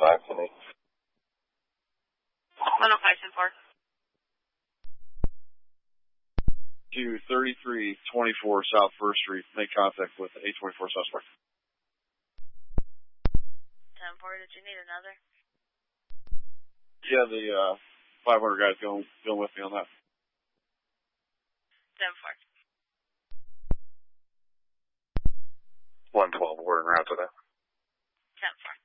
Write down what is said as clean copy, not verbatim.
5 today. 105-10-4. To 3324 South 1st Street. Make contact with the 824 suspect. 10-4, did you need another? Yeah, the 500 guys going with me on that. 10-4. 112, we're en route to that. 10-4.